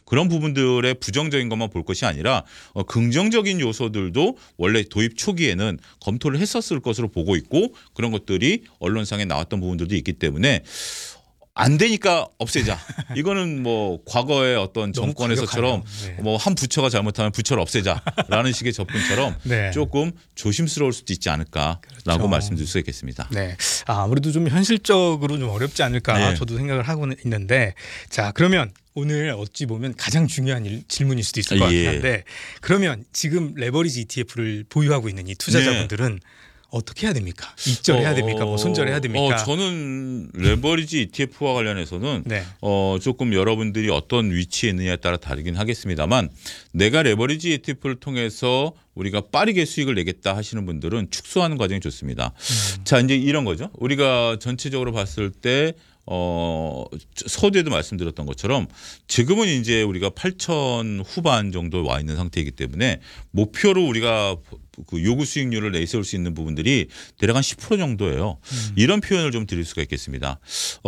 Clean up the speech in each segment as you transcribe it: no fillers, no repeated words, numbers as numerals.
그런 부분들의 부정적인 것만 볼 것이 아니라 긍정적인 요소들도 원래 도입 초기에는 검토를 했었을 것으로 보고 있고 그런 것들이 언론상에 나왔던 부분들도 있기 때문에 안 되니까 없애자. 이거는 뭐 과거의 어떤 정권에서처럼 네. 뭐 한 부처가 잘못하면 부처를 없애자라는 식의 접근처럼 네. 조금 조심스러울 수도 있지 않을까라고 그렇죠. 말씀드릴 수 있겠습니다. 네, 아무래도 좀 현실적으로 좀 어렵지 않을까 네. 저도 생각을 하고 있는데 자 그러면 오늘 어찌 보면 가장 중요한 질문일 수도 있을 것 같긴 한데 그러면 지금 레버리지 ETF를 보유하고 있는 이 투자자분들은 어떻게 해야 됩니까? 입절해야 됩니까? 뭐 손절해야 됩니까? 저는 레버리지 ETF와 관련해서는 네. 조금 여러분들이 어떤 위치에 있느냐에 따라 다르긴 하겠습니다만 내가 레버리지 ETF를 통해서 우리가 빠르게 수익을 내겠다 하시는 분들은 축소하는 과정이 좋습니다. 자, 이제 이런 거죠. 우리가 전체적으로 봤을 때 서두에도 말씀드렸던 것처럼 지금은 이제 우리가 8천 후반 정도 와 있는 상태이기 때문에 목표로 우리가 그 요구 수익률을 내세울 수 있는 부분들이 대략 한 10% 정도예요. 이런 표현을 좀 드릴 수가 있겠습니다.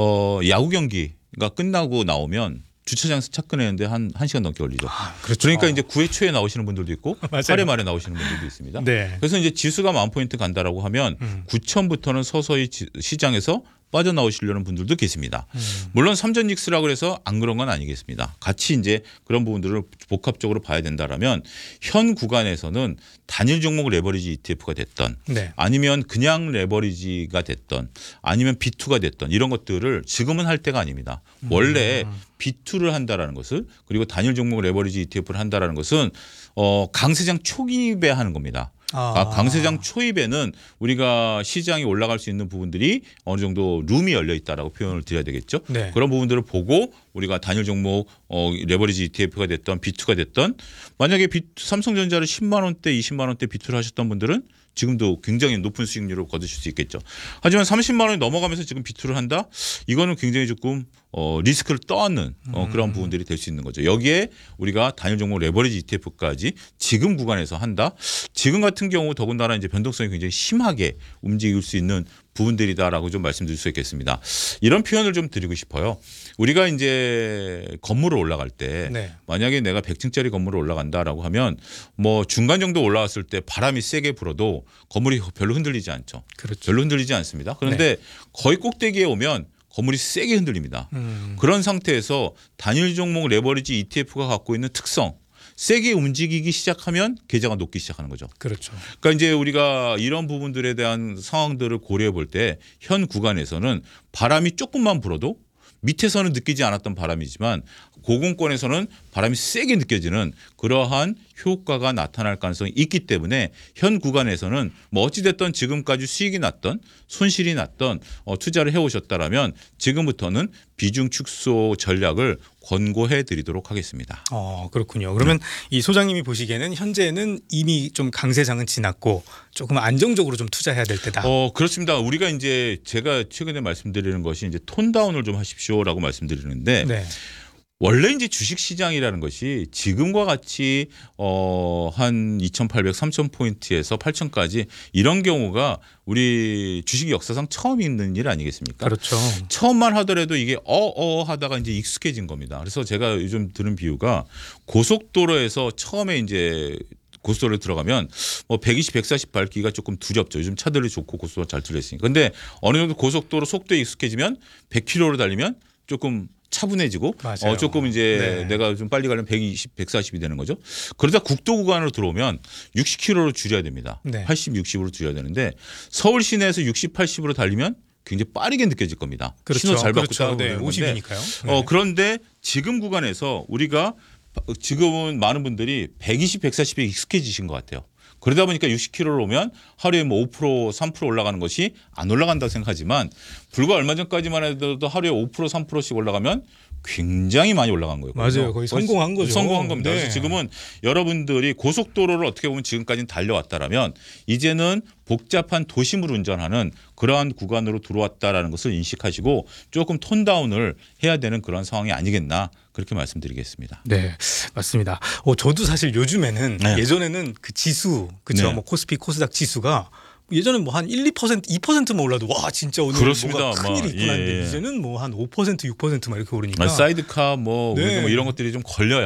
야구 경기가 끝나고 나오면 주차장에서 차 끊는데 한 1시간 넘게 걸리죠. 그렇죠. 그러니까 이제 9회 초에 나오시는 분들도 있고 맞아요. 8회 말에 나오시는 분들도 있습니다. 네. 그래서 이제 지수가 10,000포인트 간다라고 하면 9,000부터는 서서히 시장에서 빠져나오시려는 분들도 계십니다. 물론 삼전직스라고 해서 안 그런 건 아니겠습니다. 같이 이제 그런 부분들을 복합적으로 봐야 된다라면 현 구간에서는 단일 종목 레버리지 ETF가 됐던 네. 아니면 그냥 레버리지가 됐던 아니면 B2가 됐던 이런 것들을 지금은 할 때가 아닙니다. 원래 B2를 한다라는 것을 그리고 단일 종목 레버리지 ETF를 한다라는 것은 강세장 초기에 하는 겁니다. 강세장 초입에는 우리가 시장이 올라갈 수 있는 부분들이 어느 정도 룸이 열려 있다라고 표현을 드려야 되겠죠. 네. 그런 부분들을 보고 우리가 단일 종목 레버리지 ETF가 됐던 B2가 됐던 만약에 삼성전자를 10만 원대 20만 원대 B2를 하셨던 분들은 지금도 굉장히 높은 수익률을 거두실 수 있겠죠. 하지만 30만 원이 넘어가면서 지금 B2를 한다? 이거는 굉장히 조금 리스크를 떠안는 그런 부분들이 될 수 있는 거죠. 여기에 우리가 단일 종목 레버리지 ETF까지 지금 구간에서 한다? 지금 같은 경우 더군다나 이제 변동성이 굉장히 심하게 움직일 수 있는 부분들이다라고 좀 말씀드릴 수 있겠습니다. 이런 표현을 좀 드리고 싶어요. 우리가 이제 건물을 올라갈 때 네. 만약에 내가 100층짜리 건물을 올라간다라고 하면 뭐 중간 정도 올라왔을 때 바람이 세게 불어도 건물이 별로 흔들리지 않죠. 그렇죠. 별로 흔들리지 않습니다. 그런데 거의 꼭대기에 오면 건물이 세게 흔들립니다. 그런 상태에서 단일 종목 레버리지 ETF가 갖고 있는 특성 세게 움직이기 시작하면 계좌가 녹기 시작하는 거죠. 그렇죠. 그러니까 이제 우리가 이런 부분들에 대한 상황들을 고려해 볼 때 현 구간에서는 바람이 조금만 불어도 밑에서는 느끼지 않았던 바람이지만 고공권에서는 바람이 세게 느껴지는 그러한 효과가 나타날 가능성이 있기 때문에 현 구간에서는 뭐 어찌됐든 지금까지 수익이 났던 손실이 났던 투자를 해오셨다라면 지금부터는 비중 축소 전략을 권고해 드리도록 하겠습니다. 그렇군요. 그러면 이 소장님이 보시기에는 현재는 이미 좀 강세장은 지났고 조금 안정적으로 좀 투자해야 될 때다. 그렇습니다. 우리가 이제 제가 최근에 말씀드리는 것이 이제 톤다운을 좀 하십시오라고 말씀드리는데 네. 원래 이제 주식 시장이라는 것이 지금과 같이 한 2,800, 3,000포인트에서 8,000까지 이런 경우가 우리 주식 역사상 처음 있는 일 아니겠습니까? 그렇죠. 처음만 하더라도 이게 하다가 이제 익숙해진 겁니다. 그래서 제가 요즘 들은 비유가 고속도로에서 처음에 이제 고속도로에 들어가면 120, 140 밟기가 조금 두렵죠. 요즘 차들이 좋고 고속도로 잘 뚫려있으니까. 근데 어느 정도 고속도로 속도에 익숙해지면 100km로 달리면 조금 차분해지고 조금 이제 내가 좀 빨리 가려면 120, 140이 되는 거죠. 그러다 국도 구간으로 들어오면 60km로 줄여야 됩니다. 80, 60으로 줄여야 되는데 서울 시내에서 60, 80으로 달리면 굉장히 빠르게 느껴질 겁니다. 그렇죠. 신호 잘 받고 그렇죠. 따라오는 건데 50이니까요. 그런데 지금 구간에서 우리가 지금은 많은 분들이 120, 140에 익숙해지신 것 같아요. 그러다 보니까 60km를 오면 하루에 뭐 5%, 3% 올라가는 것이 안 올라간다고 생각하지만 불과 얼마 전까지만 해도 하루에 5%, 3%씩 올라가면 굉장히 많이 올라간 거예요. 맞아요. 거의 성공한 거죠. 성공한 겁니다. 네. 그래서 지금은 여러분들이 고속도로를 어떻게 보면 지금까지는 달려왔다라면 이제는 복잡한 도심을 운전하는 그러한 구간으로 들어왔다라는 것을 인식하시고 조금 톤다운을 해야 되는 그런 상황이 아니겠나 그렇게 말씀드리겠습니다. 네, 맞습니다. 저도 사실 요즘에는 예전에는 그 지수, 그렇죠. 뭐 코스피, 코스닥 지수가 예전에 뭐 한 1, 2%, 2%만 올라도 와 진짜 오늘 그렇습니다. 뭐가 큰일이 있구나. 이제는 뭐 한 5%, 6%막 이렇게 오르니까 사이드카 뭐 이런 것들이 좀 걸려요.